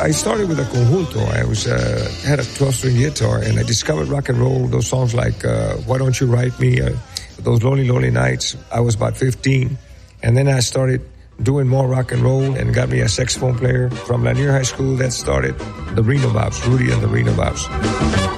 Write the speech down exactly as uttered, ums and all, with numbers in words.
I started with a conjunto. I was uh, had a twelve-string guitar, and I discovered rock and roll. Those songs like uh, "Why Don't You Write Me," uh, those lonely, lonely nights. I was about fifteen, and then I started doing more rock and roll, and got me a saxophone player from Lanier High School. That started the Reno Bops, Rudy and the Reno Bops.